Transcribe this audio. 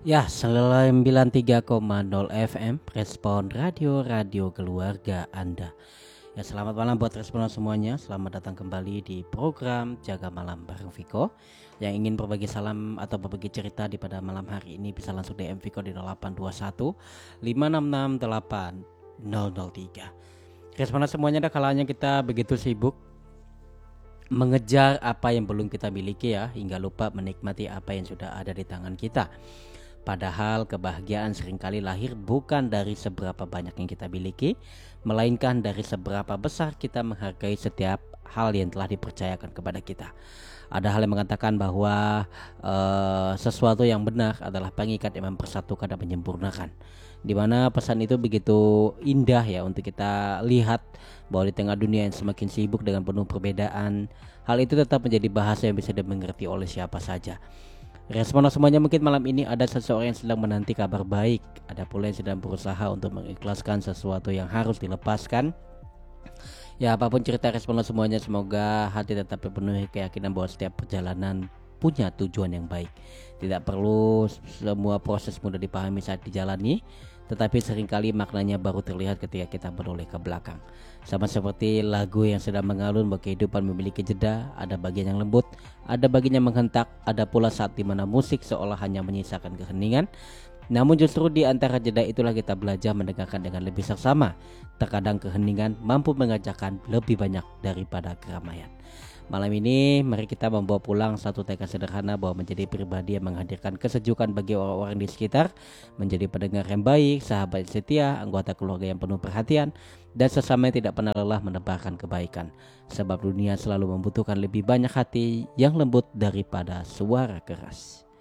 Ya, 93,0 FM Respon Radio Keluarga Anda. Ya, selamat malam buat responan semuanya. Selamat datang kembali di program Jaga Malam bareng Viko. Yang ingin berbagi salam atau berbagi cerita di pada malam hari ini bisa langsung DM Viko di 0821 566 8003. Responan semuanya, ada kalanya kita begitu sibuk mengejar apa yang belum kita miliki ya, hingga lupa menikmati apa yang sudah ada di tangan kita. Padahal kebahagiaan seringkali lahir bukan dari seberapa banyak yang kita miliki, melainkan dari seberapa besar kita menghargai setiap hal yang telah dipercayakan kepada kita. Ada hal yang mengatakan bahwa sesuatu yang benar adalah pengikat yang mempersatukan dan menyempurnakan. Dimana pesan itu begitu indah ya untuk kita lihat, bahwa di tengah dunia yang semakin sibuk dengan penuh perbedaan, hal itu tetap menjadi bahasa yang bisa dimengerti oleh siapa saja. Respon semuanya, mungkin malam ini ada seseorang yang sedang menanti kabar baik, ada pula yang sedang berusaha untuk mengikhlaskan sesuatu yang harus dilepaskan. Ya, apapun cerita respon semuanya, semoga hati tetap dipenuhi keyakinan bahwa setiap perjalanan punya tujuan yang baik. Tidak perlu semua proses mudah dipahami saat dijalani, tetapi seringkali maknanya baru terlihat ketika kita menoleh ke belakang. Sama seperti lagu yang sedang mengalun bahwa kehidupan memiliki jeda, ada bagian yang lembut, ada bagian yang menghentak, ada pula saat dimana musik seolah hanya menyisakan keheningan. Namun justru di antara jeda itulah kita belajar mendengarkan dengan lebih seksama. Terkadang keheningan mampu mengajarkan lebih banyak daripada keramaian. Malam ini mari kita membawa pulang satu tekad sederhana bahwa menjadi pribadi yang menghadirkan kesejukan bagi orang-orang di sekitar, menjadi pendengar yang baik, sahabat yang setia, anggota keluarga yang penuh perhatian, dan sesama yang tidak pernah lelah menebarkan kebaikan. Sebab dunia selalu membutuhkan lebih banyak hati yang lembut daripada suara keras.